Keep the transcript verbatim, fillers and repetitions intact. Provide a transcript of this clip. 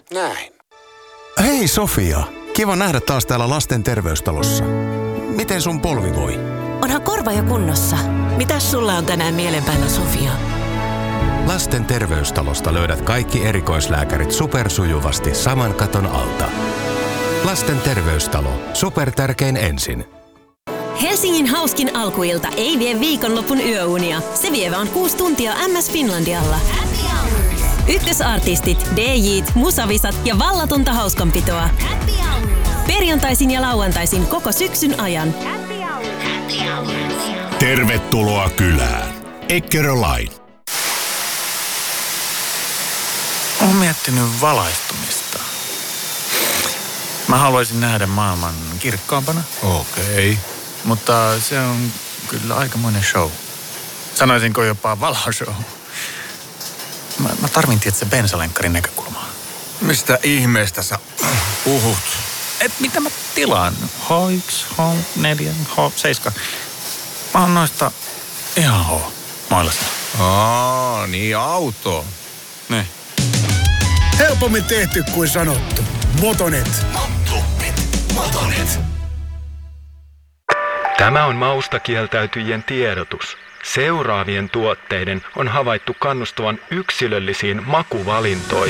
Näin. Hei Sofia, kiva nähdä taas täällä lasten terveystalossa. Miten sun polvi voi? Onhan korva jo kunnossa. Mitäs sulla on tänään mielen päällä, Sofia? Lasten terveystalosta löydät kaikki erikoislääkärit supersujuvasti saman katon alta. Lasten terveystalo. Supertärkein ensin. Helsingin hauskin alkuilta ei vie viikonlopun yöunia. Se vie vaan kuusi tuntia M S Finlandialla. Ykkösartistit, D J:t, musavisat ja vallatonta hauskanpitoa. Perjantaisin ja lauantaisin koko syksyn ajan. Tervetuloa kylään. Eckerö-Line. Olen miettinyt valaistumista. Mä haluaisin nähdä maailman kirkkaampana. Okei. Okay. Mutta se on kyllä aikamoinen show. Sanoisinko jopa valoshow. Mä, mä tarvin tietysti bensalenkkarin näkökulmaa. Mistä ihmeestä sä puhut? Et mitä mä tilaan? H yksi, H neljä, H seitsemän. Mä oon noista ihan H mailasta. Aa, niin auto. Niin. Helpommin tehty kuin sanottu. Motonet. Motonet. Motonet. Tämä on maustakieltäytyjien tiedotus. Seuraavien tuotteiden on havaittu kannustavan yksilöllisiin makuvalintoihin.